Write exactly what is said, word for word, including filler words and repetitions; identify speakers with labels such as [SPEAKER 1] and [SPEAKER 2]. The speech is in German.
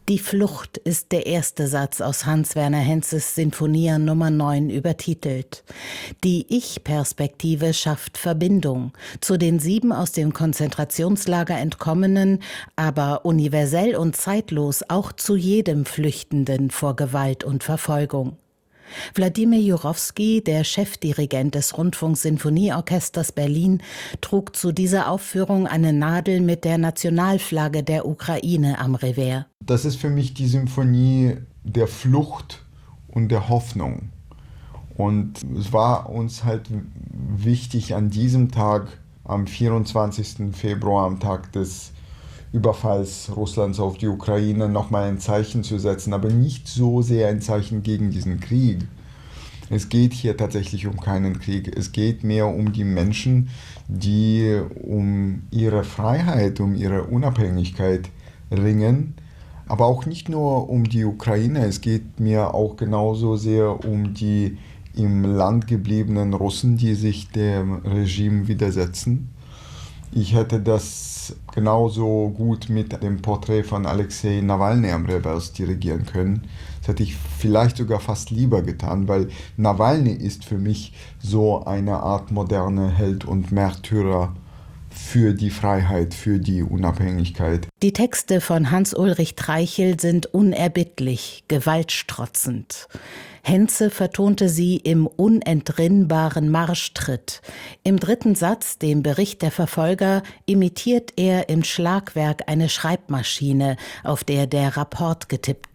[SPEAKER 1] Die Flucht ist der erste Satz aus Hans-Werner Henzes Sinfonia Nummer neun übertitelt. Die Ich-Perspektive schafft Verbindung zu den sieben aus dem Konzentrationslager entkommenen, aber universell und zeitlos auch zu jedem Flüchtenden vor Gewalt und Verfolgung. Wladimir Jurowski, der Chefdirigent des Rundfunksinfonieorchesters Berlin, trug zu dieser Aufführung eine Nadel mit der Nationalflagge der Ukraine am Revers.
[SPEAKER 2] Das ist für mich die Symphonie der Flucht und der Hoffnung. Und es war uns halt wichtig, an diesem Tag, am vierundzwanzigsten Februar, am Tag des Überfalls Russlands auf die Ukraine, nochmal ein Zeichen zu setzen, aber nicht so sehr ein Zeichen gegen diesen Krieg. Es geht hier tatsächlich um keinen Krieg. Es geht mehr um die Menschen, die um ihre Freiheit, um ihre Unabhängigkeit ringen. Aber auch nicht nur um die Ukraine. Es geht mir auch genauso sehr um die im Land gebliebenen Russen, die sich dem Regime widersetzen. Ich hätte das genauso gut mit dem Porträt von Alexei Nawalny am Revers dirigieren können. Das hätte ich vielleicht sogar fast lieber getan, weil Nawalny ist für mich so eine Art moderner Held und Märtyrer für die Freiheit, für die Unabhängigkeit.
[SPEAKER 1] Die Texte von Hans-Ulrich Treichel sind unerbittlich, gewaltstrotzend. Henze vertonte sie im unentrinnbaren Marschtritt. Im dritten Satz, dem Bericht der Verfolger, imitiert er im Schlagwerk eine Schreibmaschine, auf der der Rapport getippt